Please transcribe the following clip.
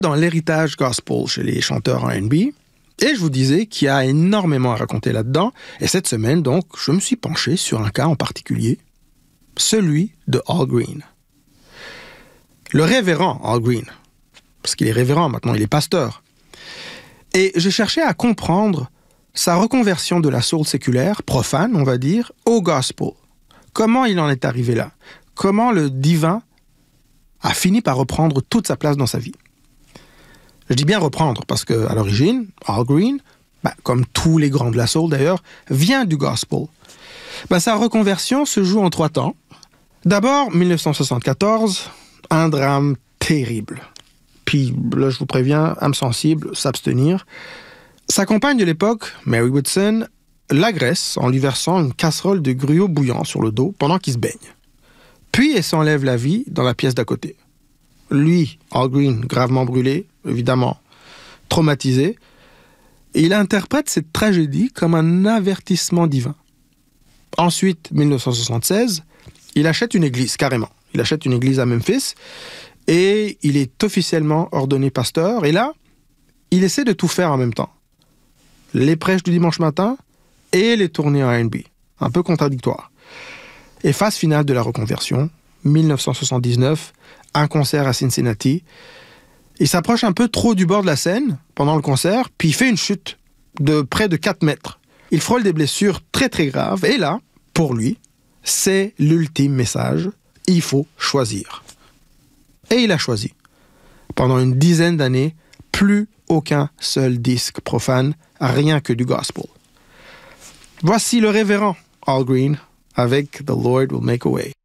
dans l'héritage gospel chez les chanteurs R&B. Et je vous disais qu'il y a énormément à raconter là-dedans. Et cette semaine, donc, je me suis penché sur un cas en particulier, celui de Al Green. Le révérend Al Green, parce qu'il est révérend maintenant, il est pasteur. Et j'ai cherché à comprendre sa reconversion de la soul séculaire, profane, on va dire, au gospel. Comment il en est arrivé là? Comment le divin a fini par reprendre toute sa place dans sa vie? Je dis bien reprendre, parce qu'à l'origine, Al Green, comme tous les grands de la soul d'ailleurs, vient du gospel. Sa reconversion se joue en 3 temps. D'abord, 1974, un drame terrible. Puis là, je vous préviens, âme sensible, s'abstenir. Sa compagne de l'époque, Mary Woodson, l'agresse en lui versant une casserole de gruau bouillant sur le dos pendant qu'il se baigne. Puis elle s'enlève la vie dans la pièce d'à côté. Lui, Al Green, gravement brûlé, évidemment traumatisé, et il interprète cette tragédie comme un avertissement divin. Ensuite, 1976, il achète une église, carrément. Il achète une église à Memphis, et il est officiellement ordonné pasteur. Et là, il essaie de tout faire en même temps. Les prêches du dimanche matin et les tournées en R&B. Un peu contradictoire. Et phase finale de la reconversion, 1979, un concert à Cincinnati. Il s'approche un peu trop du bord de la scène pendant le concert, puis il fait une chute de près de 4 mètres. Il frôle des blessures très très graves. Et là, pour lui, c'est l'ultime message. Il faut choisir. Et il a choisi. Pendant une dizaine d'années, plus aucun seul disque profane, rien que du gospel. Voici le révérend Al Green avec The Lord Will Make a Way.